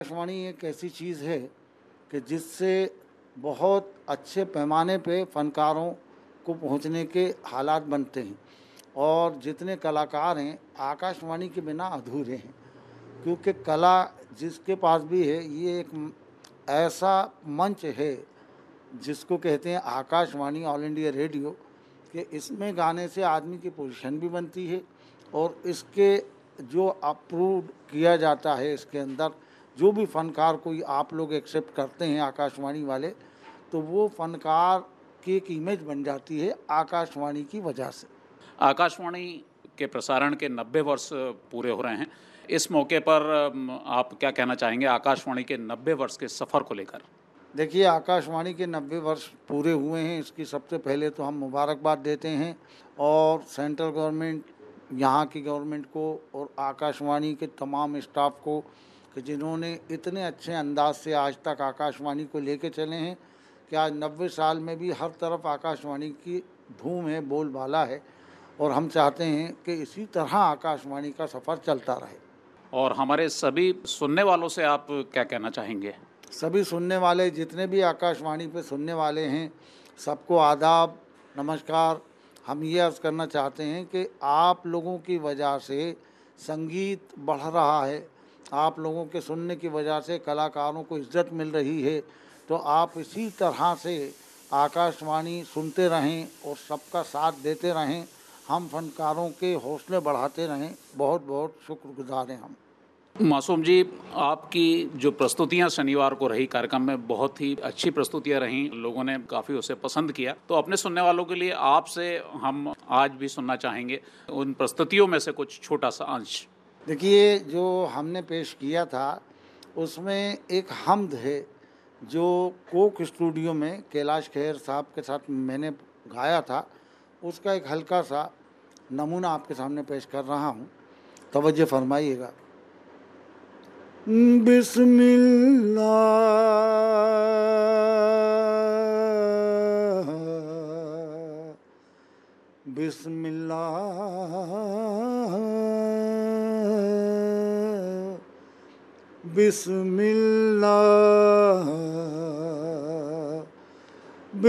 आकाशवाणी एक ऐसी चीज़ है कि जिससे बहुत अच्छे पैमाने पे फ़नकारों को पहुंचने के हालात बनते हैं और जितने कलाकार हैं आकाशवाणी के बिना अधूरे हैं, क्योंकि कला जिसके पास भी है ये एक ऐसा मंच है जिसको कहते हैं आकाशवाणी ऑल इंडिया रेडियो, कि इसमें गाने से आदमी की पोजीशन भी बनती है और इसके जो अप्रूव किया जाता है इसके अंदर जो भी फ़नकार कोई आप लोग एक्सेप्ट करते हैं आकाशवाणी वाले, तो वो फ़नकार की एक इमेज बन जाती है आकाशवाणी की वजह से। आकाशवाणी के प्रसारण के 90 वर्ष पूरे हो रहे हैं। इस मौके पर आप क्या कहना चाहेंगे आकाशवाणी के 90 वर्ष के सफ़र को लेकर? देखिए, आकाशवाणी के 90 वर्ष पूरे हुए हैं, इसकी सबसे पहले तो हम मुबारकबाद देते हैं और सेंट्रल गवर्नमेंट, यहाँ की गवर्नमेंट को और आकाशवाणी के तमाम स्टाफ को कि जिन्होंने इतने अच्छे अंदाज से आज तक आकाशवाणी को लेके चले हैं कि आज 90 साल में भी हर तरफ आकाशवाणी की धूम है, बोलबाला है और हम चाहते हैं कि इसी तरह आकाशवाणी का सफ़र चलता रहे। और हमारे सभी सुनने वालों से आप क्या कहना चाहेंगे? सभी सुनने वाले जितने भी आकाशवाणी पे सुनने वाले हैं सबको आदाब, नमस्कार। हम ये अर्ज़ करना चाहते हैं कि आप लोगों की वजह से संगीत बढ़ रहा है, आप लोगों के सुनने की वजह से कलाकारों को इज़्ज़त मिल रही है, तो आप इसी तरह से आकाशवाणी सुनते रहें और सबका साथ देते रहें, हम फ़नकारों के हौसले बढ़ाते रहें। बहुत बहुत शुक्रगुज़ार हैं हम। मासूम जी, आपकी जो प्रस्तुतियां शनिवार को रही कार्यक्रम में बहुत ही अच्छी प्रस्तुतियां रहीं, लोगों ने काफ़ी उसे पसंद किया। तो अपने सुनने वालों के लिए आपसे हम आज भी सुनना चाहेंगे उन प्रस्तुतियों में से कुछ छोटा सा अंश। देखिए, जो हमने पेश किया था उसमें एक हम्द है जो कोक स्टूडियो में कैलाश खेर साहब के साथ मैंने गाया था, उसका एक हल्का सा नमूना आपके सामने पेश कर रहा हूँ, तवज्जो फरमाइएगा। बिस्मिल्लाह, बिस्मिल्लाह, बिस्मिल्लाह,